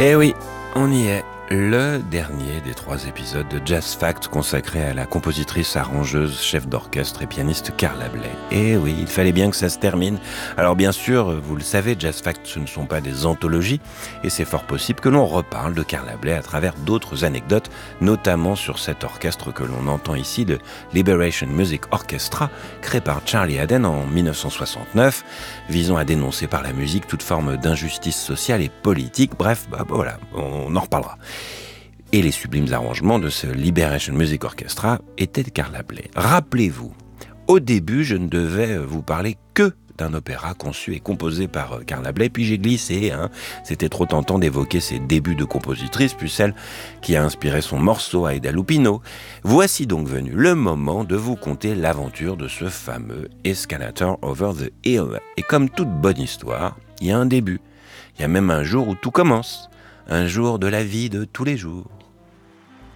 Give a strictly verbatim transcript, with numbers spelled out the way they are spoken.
Eh oui, on y est. Le dernier des trois épisodes de Jazz Facts consacré à la compositrice, arrangeuse, chef d'orchestre et pianiste Carla Bley. Et oui, il fallait bien que ça se termine. Alors bien sûr, vous le savez, Jazz Facts, ce ne sont pas des anthologies, et c'est fort possible que l'on reparle de Carla Bley à travers d'autres anecdotes, notamment sur cet orchestre que l'on entend ici, le Liberation Music Orchestra, créé par Charlie Haden en dix-neuf cent soixante-neuf, visant à dénoncer par la musique toute forme d'injustice sociale et politique. Bref, bah, bah voilà, on en reparlera. Et les sublimes arrangements de ce Liberation Music Orchestra étaient de Carla Bley. Rappelez-vous, au début, je ne devais vous parler que d'un opéra conçu et composé par Carla Bley, puis j'ai glissé, hein. C'était trop tentant d'évoquer ses débuts de compositrice, puis celle qui a inspiré son morceau Aida Lupino. Voici donc venu le moment de vous conter l'aventure de ce fameux Escalator Over the Hill. Et comme toute bonne histoire, il y a un début. Il y a même un jour où tout commence. Un jour de la vie de tous les jours.